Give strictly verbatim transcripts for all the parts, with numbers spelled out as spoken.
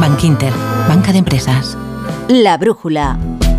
Bankinter, banca de empresas. La brújula.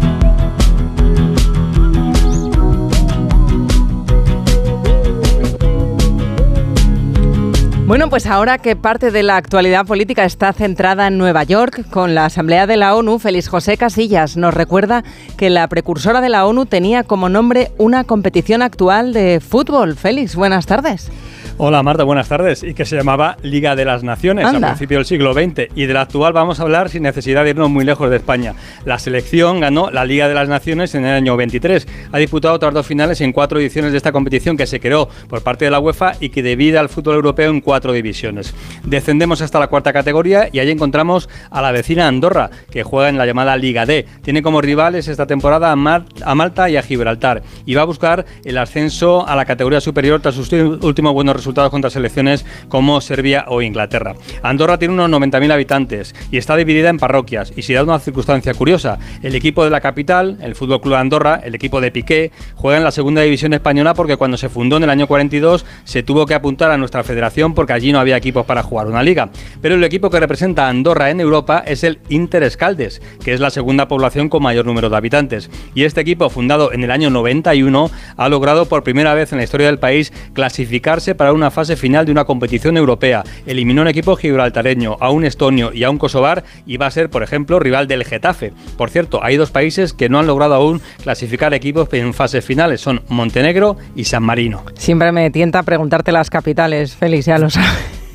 Bueno, pues ahora que parte de la actualidad política está centrada en Nueva York, con la Asamblea de la ONU, Félix José Casillas nos recuerda que la precursora de la ONU tenía como nombre una competición actual de fútbol. Félix, buenas tardes. Hola Marta, buenas tardes. Y que se llamaba Liga de las Naciones Anda. a principios del siglo veinte. Y de la actual vamos a hablar sin necesidad de irnos muy lejos de España. La selección ganó la Liga de las Naciones en el año veintitrés. Ha disputado otras dos finales en cuatro ediciones de esta competición que se creó por parte de la UEFA y que divide al fútbol europeo en cuatro divisiones. Descendemos hasta la cuarta categoría y ahí encontramos a la vecina Andorra, que juega en la llamada Liga D. Tiene como rivales esta temporada a, Mar- a Malta y a Gibraltar. Y va a buscar el ascenso a la categoría superior tras sus últimos buenos resultados contra selecciones como Serbia o Inglaterra. Andorra tiene unos noventa mil habitantes y está dividida en parroquias. Y si da una circunstancia curiosa, el equipo de la capital, el Fútbol Club Andorra, el equipo de Piqué, juega en la segunda división española porque cuando se fundó en el año cuarenta y dos se tuvo que apuntar a nuestra federación porque allí no había equipos para jugar una liga. Pero el equipo que representa a Andorra en Europa es el Inter Escaldes, que es la segunda población con mayor número de habitantes. Y este equipo, fundado en el año noventa y uno, ha logrado por primera vez en la historia del país clasificarse para una fase final de una competición europea. Eliminó un equipo gibraltareño, a un estonio y a un kosovar y va a ser, por ejemplo, rival del Getafe. Por cierto, hay dos países que no han logrado aún clasificar equipos en fases finales, son Montenegro y San Marino. Siempre me tienta preguntarte las capitales, Félix, ya lo sabes.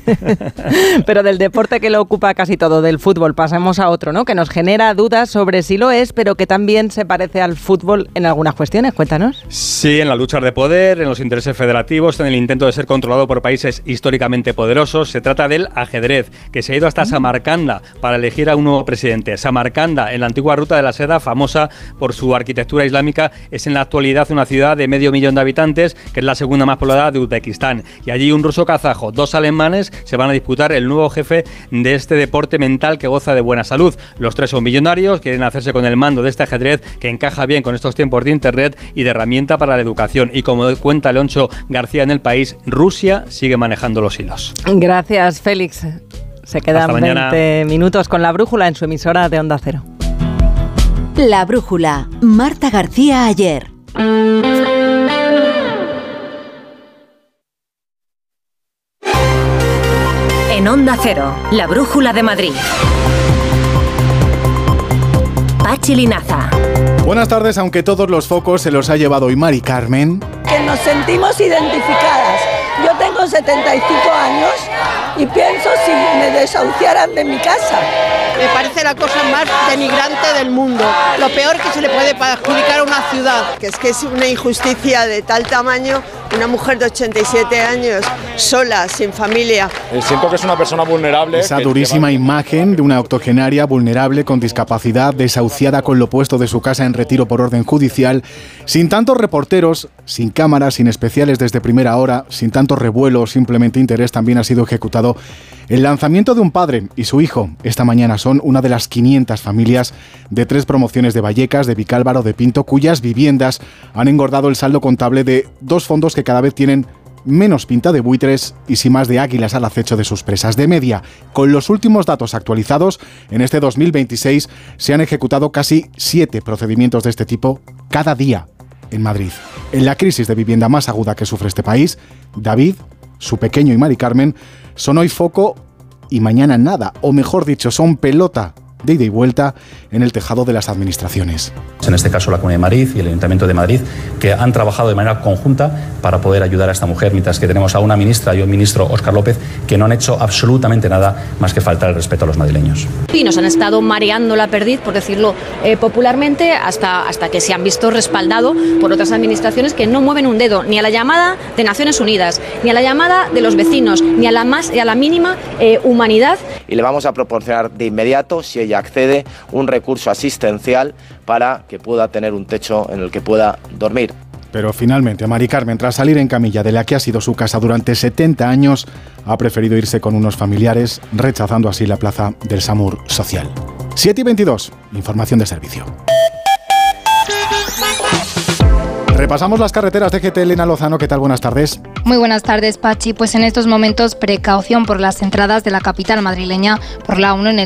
Pero del deporte que lo ocupa casi todo, del fútbol, pasemos a otro, ¿no? Que nos genera dudas sobre si lo es, pero que también se parece al fútbol en algunas cuestiones. Cuéntanos. Sí, en la lucha de poder, en los intereses federativos, en el intento de ser controlado por países históricamente poderosos. Se trata del ajedrez, que se ha ido hasta Samarcanda para elegir a un nuevo presidente. Samarcanda, en la antigua ruta de la seda, famosa por su arquitectura islámica, es en la actualidad una ciudad de medio millón de habitantes, que es la segunda más poblada de Uzbekistán. Y allí un ruso kazajo, dos alemanes, se van a disputar el nuevo jefe de este deporte mental que goza de buena salud. Los tres son millonarios, quieren hacerse con el mando de este ajedrez que encaja bien con estos tiempos de internet y de herramienta para la educación. Y como cuenta Leoncho García en El País, Rusia sigue manejando los hilos. Gracias, Félix. Se quedan veinte minutos con La Brújula en su emisora de Onda Cero. La Brújula. Marta García Ayer. En Onda Cero, La Brújula de Madrid. Pachi Linaza. Buenas tardes, aunque todos los focos se los ha llevado hoy Mari Carmen. Que nos sentimos identificadas. Yo tengo setenta y cinco años y pienso si me desahuciaran de mi casa. Me parece la cosa más denigrante del mundo, lo peor que se le puede adjudicar a una ciudad, que es que es una injusticia de tal tamaño, una mujer de ochenta y siete años, sola, sin familia. Siento que es una persona vulnerable. Esa durísima imagen de una octogenaria vulnerable con discapacidad, desahuciada con lo puesto de su casa en retiro por orden judicial, sin tantos reporteros, sin cámaras, sin especiales desde primera hora, sin tanto revuelo o simplemente interés, también ha sido ejecutado el lanzamiento de un padre y su hijo. Esta mañana son una de las quinientas familias de tres promociones de Vallecas, de Vicálvaro, de Pinto, cuyas viviendas han engordado el saldo contable de dos fondos que cada vez tienen menos pinta de buitres y sin más de águilas al acecho de sus presas. De media, con los últimos datos actualizados, en este dos mil veintiséis se han ejecutado casi siete procedimientos de este tipo cada día en Madrid. En la crisis de vivienda más aguda que sufre este país, David, su pequeño y Mari Carmen son hoy foco y mañana nada, o mejor dicho, son pelota de ida y vuelta en el tejado de las administraciones. En este caso la Comunidad de Madrid y el Ayuntamiento de Madrid, que han trabajado de manera conjunta para poder ayudar a esta mujer, mientras que tenemos a una ministra y un ministro, Óscar López, que no han hecho absolutamente nada más que faltar el respeto a los madrileños. Y nos han estado mareando la perdiz, por decirlo eh, popularmente, hasta, hasta que se han visto respaldado por otras administraciones que no mueven un dedo, ni a la llamada de Naciones Unidas, ni a la llamada de los vecinos, ni a la, más, a la mínima eh, humanidad. Y le vamos a proporcionar de inmediato, si ella accede, un recurso asistencial para que pueda tener un techo en el que pueda dormir. Pero finalmente, Mari Carmen, tras salir en camilla de la que ha sido su casa durante setenta años, ha preferido irse con unos familiares, rechazando así la plaza del SAMUR social. siete y veintidós, información de servicio. Repasamos las carreteras de G T. Elena Lozano, ¿qué tal? Buenas tardes. Muy buenas tardes, Pachi. Pues en estos momentos, precaución por las entradas de la capital madrileña por la uno en el